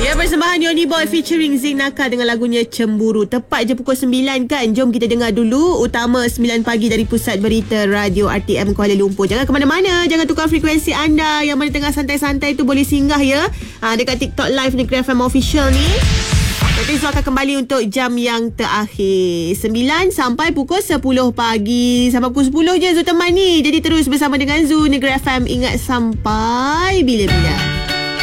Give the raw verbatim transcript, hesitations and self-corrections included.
Ya, persembahan Yoni Boy featuring Zing Nakal dengan lagunya Cemburu. Tepat je pukul sembilan kan. Jom kita dengar dulu Utama sembilan pagi dari Pusat Berita Radio R T M Kuala Lumpur. Jangan ke mana-mana, jangan tukar frekuensi anda. Yang mana tengah santai-santai tu boleh singgah ya ha, dekat TikTok Live Negeri F M Official ni. Nanti Zul akan kembali untuk jam yang terakhir sembilan sampai pukul sepuluh pagi. Sampai pukul sepuluh je Zul temani. Jadi terus bersama dengan Zul Negeri F M. Ingat sampai bila-bila.